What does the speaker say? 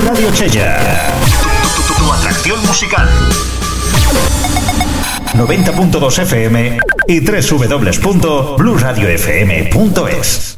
Radio Chella. Tu atracción musical. 90.2 FM y www.bluesradiofm.es.